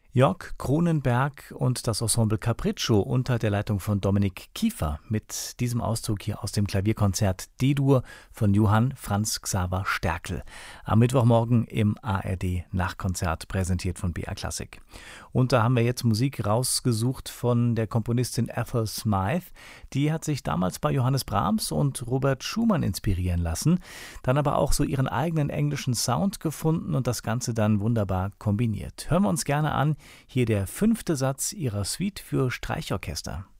Jörg Cronenberg und das Ensemble Capriccio unter der Leitung von Dominik Kiefer mit diesem Auszug hier aus dem Klavierkonzert D-Dur von Johann Franz Xaver Sterkel. Am Mittwochmorgen im ARD-Nachkonzert, präsentiert von BR Classic. Und da haben wir jetzt Musik rausgesucht von der Komponistin Ethel Smythe. Die hat sich damals bei Johannes Brahms und Robert Schumann inspirieren lassen, dann aber auch so ihren eigenen englischen Sound gefunden und das Ganze dann wunderbar kombiniert. Hören wir uns gerne an. Hier der 5. Satz ihrer Suite für Streichorchester.